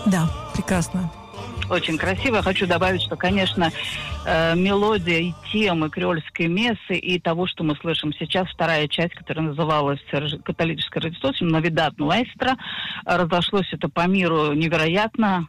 Да, прекрасно. Очень красиво. Я хочу добавить, что, конечно, мелодия и темы креольской мессы и того, что мы слышим сейчас, вторая часть, которая называлась «Католическая радиостанция», «Навидат Нуэстро», разошлось это по миру невероятно.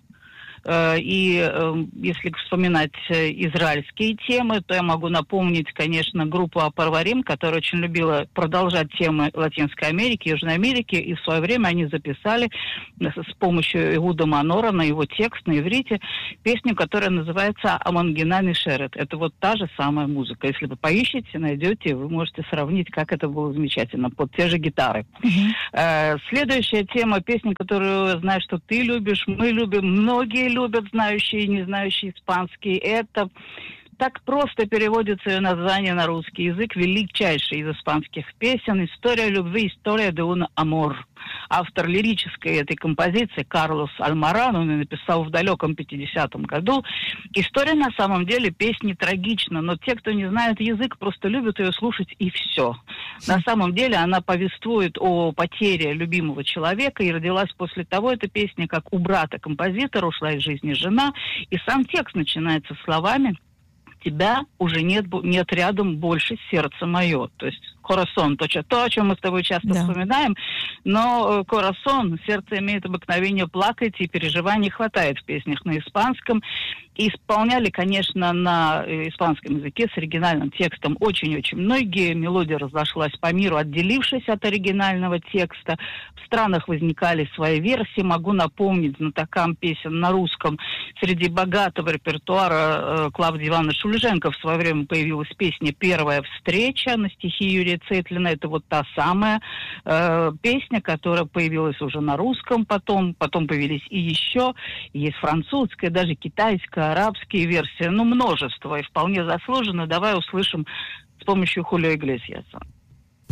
И если вспоминать израильские темы, то я могу напомнить, конечно, группу Апарварим, которая очень любила продолжать темы Латинской Америки, Южной Америки, и в свое время они записали с помощью Иуда Манора на его текст на иврите песню, которая называется «Амангина Мишерет». Это вот та же самая музыка. Если вы поищете, найдете, вы можете сравнить, как это было замечательно, под те же гитары. Следующая тема, песня, которую, знаю, что ты любишь, мы любим, многие любят, знающие и не знающие испанский. Это так просто переводится ее название на русский язык. Величайший из испанских песен. «История любви, история de un amor». Автор лирической этой композиции Карлос Альмаран, он ее написал в далеком 50-м году. История на самом деле песни трагична, но те, кто не знает язык, просто любят ее слушать и все. На самом деле она повествует о потере любимого человека, и родилась после того эта песня, как у брата композитора ушла из жизни жена, и сам текст начинается словами: «Тебя уже нет рядом больше, сердце мое». То есть корасон, то, о чем мы с тобой часто вспоминаем, но корасон, сердце имеет обыкновение плакать, и переживаний хватает в песнях на испанском. И исполняли, конечно, на испанском языке с оригинальным текстом очень-очень многие. Мелодия разошлась по миру, отделившись от оригинального текста. В странах возникали свои версии. Могу напомнить знатокам песен на русском. Среди богатого репертуара Клавдии Ивановны Шульженко в свое время появилась песня «Первая встреча» на стихи Юрия Цейтлина. Это вот та самая песня, которая появилась уже на русском потом. Потом появились и еще. Есть французская, даже китайская, арабские версии. Ну, множество. И вполне заслуженно. Давай услышим с помощью Хулио Иглесиаса.